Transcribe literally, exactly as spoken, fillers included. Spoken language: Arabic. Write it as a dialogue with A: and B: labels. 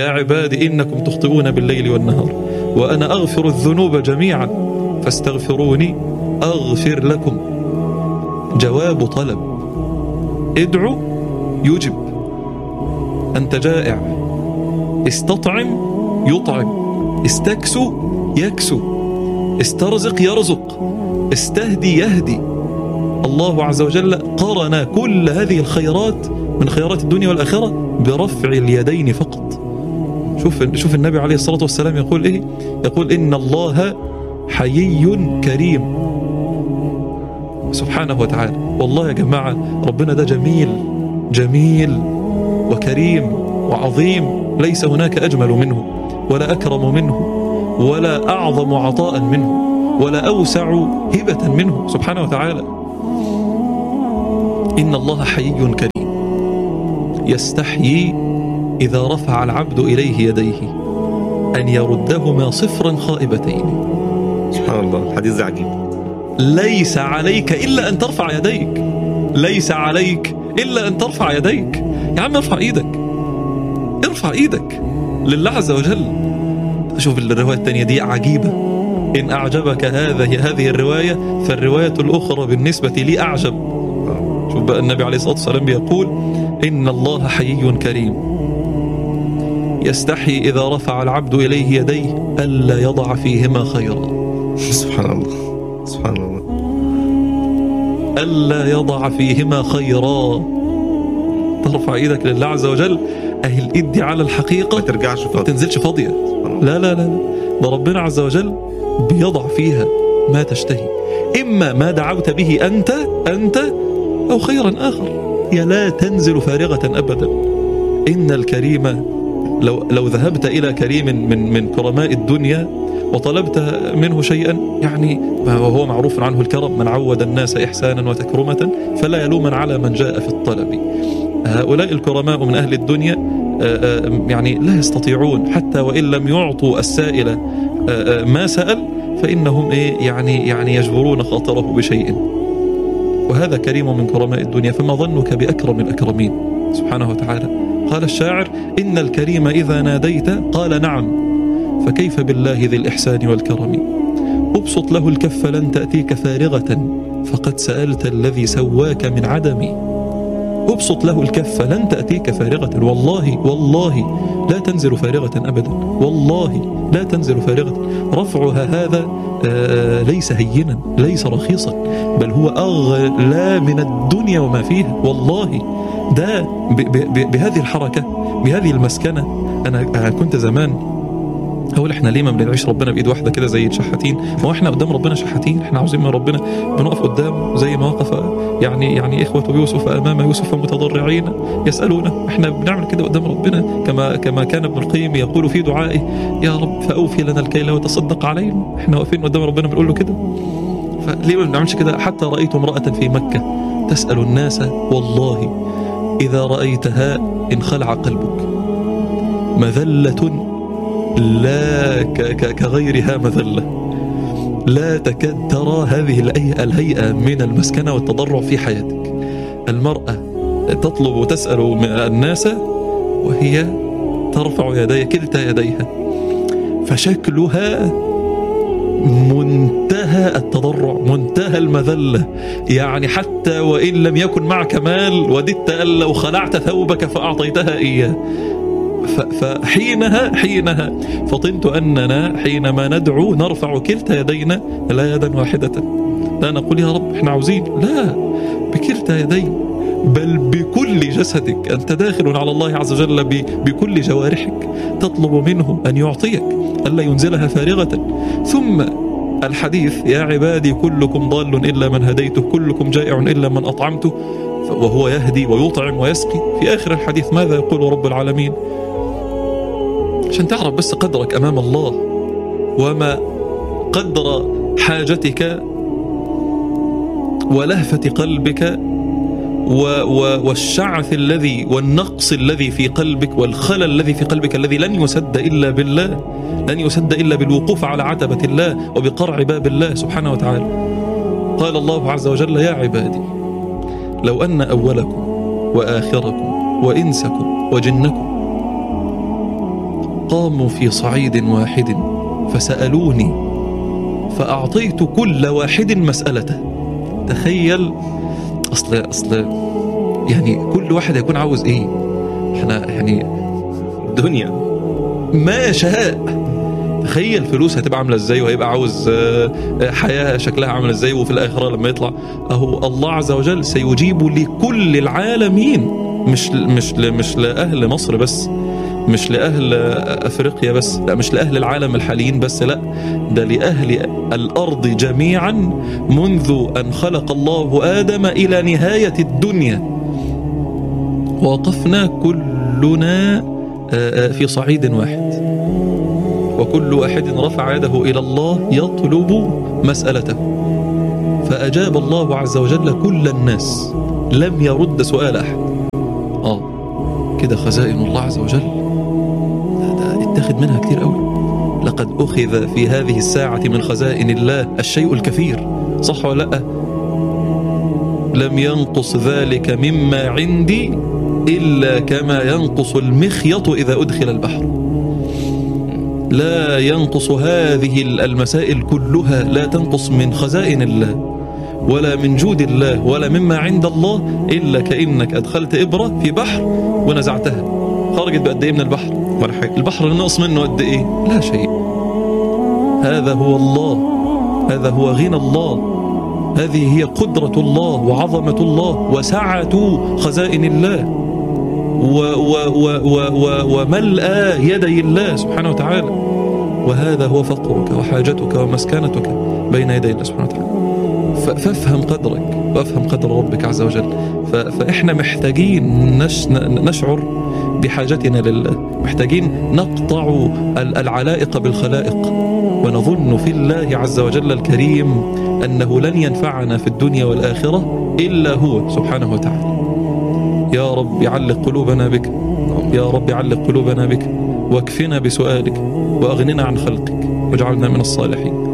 A: يا عبادي إنكم تخطئون بالليل والنهار وأنا أغفر الذنوب جميعا فاستغفروني أغفر لكم. جواب طلب. ادعو يجب. أنت جائع استطعم يطعم، استكسو يكسو، استرزق يرزق، استهدي يهدي. الله عز وجل قرن كل هذه الخيرات من خيرات الدنيا والآخرة برفع اليدين فقط. شوف شوف النبي عليه الصلاة والسلام يقول إيه؟ يقول إن الله حيي كريم سبحانه وتعالى. والله يا جماعة ربنا ده جميل جميل وكريم وعظيم، ليس هناك أجمل منه ولا أكرم منه ولا أعظم عطاء منه ولا أوسع هبة منه سبحانه وتعالى. إن الله حيي كريم يستحيي إذا رفع العبد إليه يديه أن يردهما صفرا خائبتين.
B: سبحان الله، الحديث عجيب.
A: ليس عليك إلا أن ترفع يديك، ليس عليك إلا أن ترفع يديك. يا عم ارفع إيدك، ارفع إيدك لله عز وجل. شوف الرواية الثانية دي عجيبة. إن أعجبك هذه هذه الرواية فالرواية الأخرى بالنسبة لي أعجب. شوف بقى النبي عليه الصلاة والسلام بيقول إن الله حيي كريم يستحي إذا رفع العبد إليه يديه ألا يضع فيهما خيرا.
B: سبحان الله سبحان الله.
A: ألا يضع فيهما خيرا. ترفع إيدك لله عز وجل، أهي الإيد دي على الحقيقة
B: ما ترجعش فاضية،
A: ما تنزلش فاضية. لا لا لا ده ربنا عز وجل بيضع فيها ما تشتهي، إما ما دعوت به أنت أنت أو خيرا آخر. يا لا تنزل فارغة أبدا. إن الكريم لو لو ذهبت إلى كريم من من كرماء الدنيا وطلبت منه شيئا، يعني وهو معروف عنه الكرم، من عود الناس إحسانا وتكرمة فلا يلومن على من جاء في الطلب. هؤلاء الكرماء من أهل الدنيا يعني لا يستطيعون حتى وإن لم يعطوا السائل ما سأل فإنهم إيه يعني يعني يجبرون خاطره بشيء. وهذا كريم من كرماء الدنيا، فما ظنك بأكرم الأكرمين سبحانه وتعالى. قال الشاعر إن الكريم إذا ناديت قال نعم، فكيف بالله ذي الإحسان والكرم. أبسط له الكف لن تأتيك فارغة فقد سألت الذي سواك من عدم. أبسط له الكف لن تأتيك فارغة، والله والله لا تنزل فارغة أبدا، والله لا تنزل فارغة. رفعها هذا آه ليس هينا، ليس رخيصا، بل هو أغلى من الدنيا وما فيها. والله ده ب ب ب بهذه الحركة، بهذه المسكنة. أنا كنت زمان أقول إحنا ليه ما بنعيش ربنا بإيد واحدة كده زي الشحاتين؟ ما هو إحنا قدام ربنا شحاتين، إحنا عاوزين من ربنا بنقف قدام زي ما وقف يعني يعني إخوة يوسف أمام يوسف متضرعين يسألونه. إحنا بنعمل كده قدام ربنا كما كما كان ابن القيم يقول في دعائه يا رب فأوفي لنا الكيل وتصدق علينا. إحنا واقفين قدام ربنا بنقول له كده، فليه ما بنعملش كده؟ حتى رأيت امرأة في مكة تسأل الناس، والله إذا رأيتها انخلع قلبك. مذلة لا كغيرها مذلة، لا تكاد ترى هذه الهيئة من المسكنة والتضرع في حياتك. المرأة تطلب وتسأل الناس وهي ترفع يديها كلتا يديها، فشكلها منتهى التضرع، منتهى المذلة. يعني حتى وإن لم يكن معك مال وددت أن لو خلعت ثوبك فأعطيتها إياه. فحينها حينها فطنت أننا حينما ندعو نرفع كلتا يدينا لا يدا واحدة، لا نقول يا رب احنا عاوزين، لا، بكلتا يدين، بل بكل جسدك. أنت داخل على الله عز وجل بكل جوارحك، تطلب منه أن يعطيك ألا ينزلها فارغة. ثم الحديث يا عبادي كلكم ضال إلا من هديته، كلكم جائع إلا من أطعمته، وهو يهدي ويطعم ويسقي. في آخر الحديث ماذا يقول رب العالمين؟ عشان تعرف بس قدرك أمام الله وما قدر حاجتك ولهفة قلبك و و والشعث الذي والنقص الذي في قلبك والخلل الذي في قلبك الذي لن يسد إلا بالله، لن يسد إلا بالوقوف على عتبة الله وبقرع باب الله سبحانه وتعالى. قال الله عز وجل يا عبادي لو أن أولكم وآخركم وإنسكم وجنكم قاموا في صعيد واحد فسألوني فأعطيت كل واحد مسألته. تخيل، أصل أصل يعني كل واحد يكون عاوز إيه؟ إحنا يعني
B: دنيا
A: ما شاء. تخيل فلوس هتبقى عاملة إزاي، وهيبقى عاوز حياة شكلها عاملة إزاي، وفي الآخرة لما يطلع أهو الله عز وجل سيجيب لكل العالمين، مش مش مش لأهل مصر بس، مش لأهل أفريقيا بس، لا مش لأهل العالم الحاليين بس، لا ده لأهل الأرض جميعا منذ أن خلق الله آدم إلى نهاية الدنيا. ووقفنا كلنا في صعيد واحد، وكل واحد رفع يده إلى الله يطلب مسألته، فأجاب الله عز وجل كل الناس، لم يرد سؤال أحد. آه كده خزائن الله عز وجل ده اتخذ منها كتير قوي. لقد أخذ في هذه الساعة من خزائن الله الشيء الكثير، صح ولا لأ؟ لم ينقص ذلك مما عندي إلا كما ينقص المخيط إذا أدخل البحر. لا ينقص هذه المسائل كلها، لا تنقص من خزائن الله ولا من جود الله ولا مما عند الله إلا كأنك أدخلت إبرة في بحر ونزعتها، خرجت بقد إيه من البحر؟
B: ولا حاجة.
A: البحر نقص منه قد إيه؟ لا شيء. هذا هو الله، هذا هو غنى الله، هذه هي قدرة الله وعظمة الله وسعة خزائن الله وملأ يدي الله سبحانه وتعالى. وهذا هو فقرك وحاجتك ومسكنتك بين يدي الله سبحانه وتعالى. فافهم قدرك وافهم قدر ربك عز وجل. فإحنا محتاجين نشعر بحاجتنا لله، محتاجين نقطع العلائق بالخلائق، ونظن في الله عز وجل الكريم أنه لن ينفعنا في الدنيا والآخرة إلا هو سبحانه وتعالى. يا رب علق قلوبنا بك، يا رب علق قلوبنا بك، واكفنا بسؤالك، وأغننا عن خلقك، واجعلنا من الصالحين.